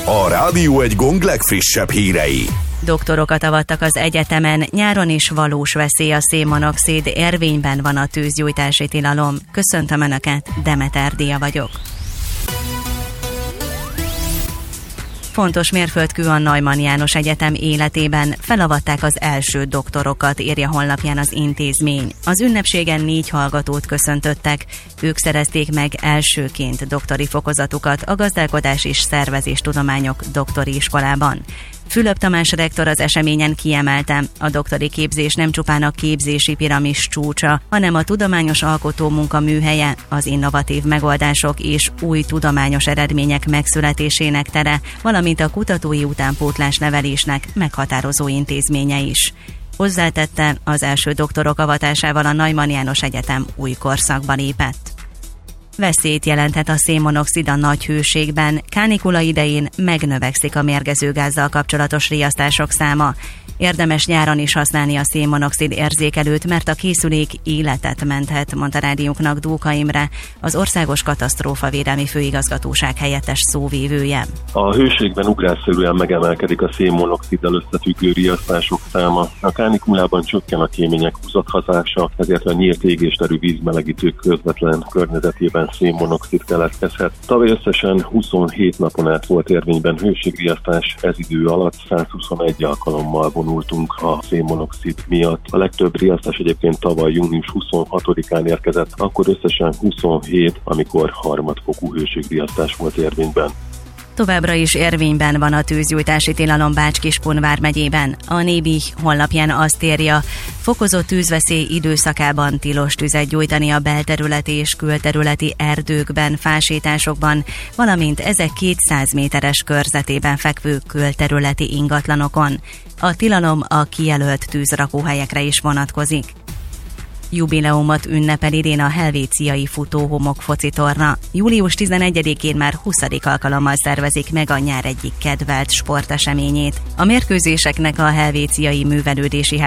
A Rádió Egy Gong legfrissebb hírei. Doktorokat avattak az egyetemen, nyáron is valós veszély a szénmonoxid, érvényben van a tűzgyújtási tilalom. Köszöntöm Önöket, Demeter Dia vagyok. Fontos mérföldkő a Neumann János Egyetem életében, felavatták az első doktorokat, írja honlapján az intézmény. Az ünnepségen 4 hallgatót köszöntöttek, ők szerezték meg elsőként doktori fokozatukat a Gazdálkodás és Szervezéstudományok doktori iskolában. Fülöp Tamás rektor az eseményen kiemelte, a doktori képzés nem csupán a képzési piramis csúcsa, hanem a tudományos alkotómunka műhelye, az innovatív megoldások és új tudományos eredmények megszületésének tere, valamint a kutatói utánpótlás nevelésnek meghatározó intézménye is. Hozzátette, az első doktorok avatásával a Neumann János Egyetem új korszakba lépett. Veszélyt jelenthet a szénmonoxid a nagy hőségben, kánikula idején megnövekszik a mérgező gázzal kapcsolatos riasztások száma. Érdemes nyáron is használni a szénmonoxid érzékelőt, mert a készülék életet menthet, mondta rádiónknak Dóka Imre, az Országos Katasztrófavédelmi Főigazgatóság helyettes szóvívője. A hőségben ugrásszerűen megemelkedik a szénmonoxiddal összefüggő riasztások száma. A kánikulában csökken a kémények húzathazása, ezért a nyílt égésterű vízmelegítők közvetlen környezetében szénmonoxid keletkezhet. Tavaly összesen 27 napon át volt érvényben hőségriasztás, ez idő alatt 121 alkalommal vonultunk a szénmonoxid miatt. A legtöbb riasztás egyébként tavaly június 26-án érkezett, akkor összesen 27, amikor harmadfokú hőségriasztás volt érvényben. Továbbra is érvényben van a tűzgyújtási tilalom Bács-Kiskun vármegyében. A Nébi honlapján azt írja, fokozott tűzveszély időszakában tilos tüzet gyújtani a belterületi és külterületi erdőkben, fásításokban, valamint ezek 200 méteres körzetében fekvő külterületi ingatlanokon. A tilalom a kijelölt tűzrakóhelyekre is vonatkozik. Jubileumot ünnepel idén a helvéciai futóhomok focitorna. Július 11-én már 20. alkalommal szervezik meg a nyár egyik kedvelt sporteseményét. A mérkőzéseknek a helvéciai művelődési